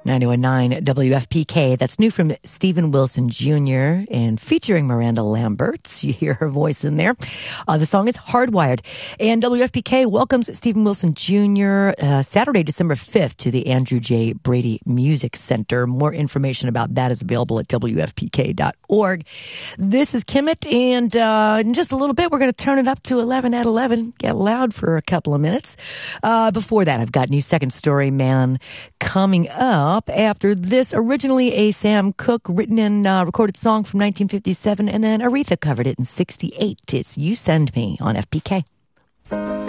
91.9 WFPK. That's new from Steven Wilson Jr. and featuring Miranda Lambert. You hear her voice in there. The song is Hardwired. And WFPK welcomes Steven Wilson Jr. Saturday, December 5th to the Andrew J. Brady Music Center. More information about that is available at WFPK.org. This is Kimmett, and in just a little bit, we're going to turn it up to 11 at 11. Get loud for a couple of minutes. Before that, I've got new Second Story Man coming up. After this, originally a Sam Cooke written and recorded song from 1957, and then Aretha covered it in 68. It's You Send Me on FPK.